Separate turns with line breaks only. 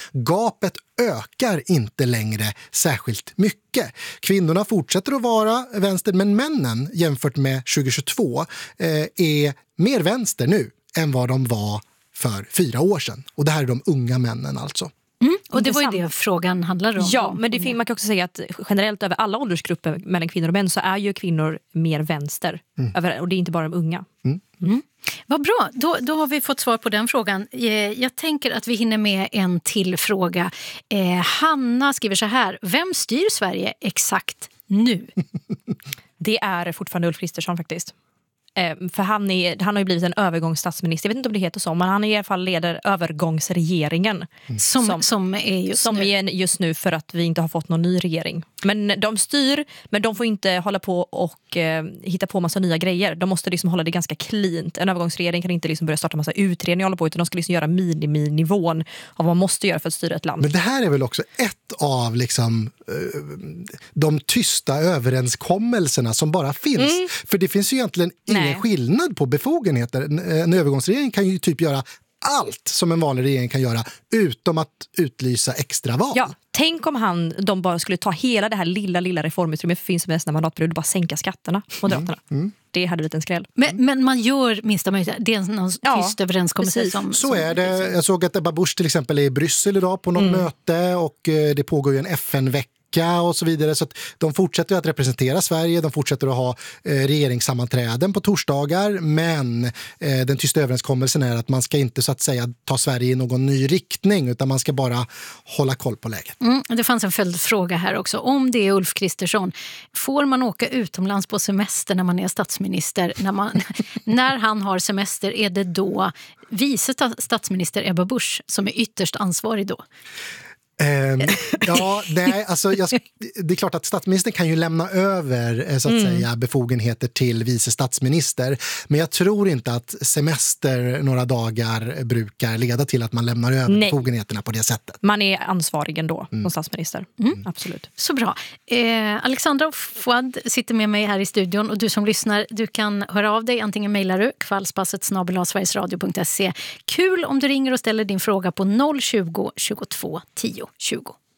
gapet ökar inte längre särskilt mycket. Kvinnorna fortsätter att vara vänster, men männen jämfört med 2022 är mer vänster nu än vad de var för 4 år sedan. Och det här är de unga männen alltså.
Och det var ju det frågan handlar om.
Ja, men man kan också säga att generellt över alla åldersgrupper mellan kvinnor och män så är ju kvinnor mer vänster. Och det är inte bara de unga.
Vad bra, då har vi fått svar på den frågan. Jag tänker att vi hinner med en till fråga. Hanna skriver så här: vem styr Sverige exakt nu?
Det är fortfarande Ulf Kristersson faktiskt. För han har ju blivit en övergångsstatsminister. Jag vet inte om det heter så, men han i alla fall leder övergångsregeringen.
Som är
just nu för att vi inte har fått någon ny regering. Men de styr, men de får inte hålla på och hitta på massa nya grejer. De måste liksom hålla det ganska cleant. En övergångsregering kan inte liksom börja starta massa utredningar och hålla på, utan de ska liksom göra miniminivån av vad man måste göra för att styra ett land.
Men det här är väl också ett av liksom, de tysta överenskommelserna som bara finns. För det finns ju egentligen ingen skillnad på befogenheter. En övergångsregering kan ju typ göra allt som en vanlig regering kan göra utom att utlysa extraval.
Ja, tänk om de bara skulle ta hela det här lilla reformutrymmet för finns nästa mandatperiod och bara sänka skatterna, Moderaterna. Det hade blivit en skräll.
Men man gör minsta möjligt. Det är någon tyst överenskommelse.
Så är det. Jag såg att Ebba Busch till exempel är i Bryssel idag på något möte och det pågår ju en FN-vecka och så vidare, så att de fortsätter att representera Sverige, de fortsätter att ha regeringssammanträden på torsdagar, men den tysta överenskommelsen är att man ska inte så att säga ta Sverige i någon ny riktning, utan man ska bara hålla koll på läget.
Det fanns en följdfråga här också. Om det är Ulf Kristersson, får man åka utomlands på semester när man är statsminister? När han har semester, är det då vice statsminister Ebba Busch som är ytterst ansvarig då? Det är klart att statsministern kan ju lämna över så att säga befogenheter till vice statsminister, men jag tror inte att semester några dagar brukar leda till att man lämnar över befogenheterna på det sättet.
Man är ansvarig ändå som statsminister. Absolut.
Så bra. Alexandra och Fouad sitter med mig här i studion, och du som lyssnar, du kan höra av dig, antingen mejlar du kvällspasset@sverigesradio.se. Kul om du ringer och ställer din fråga på 020 22 10 20.